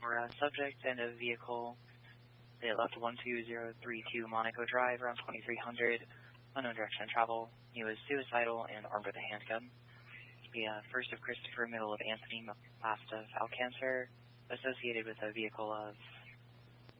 for a subject and a vehicle. They left 12032 Monaco Drive around 2300, unknown direction of travel. He was suicidal and armed with a handgun. The first of Christopher, middle of Anthony, last of Alcancer, associated with a vehicle of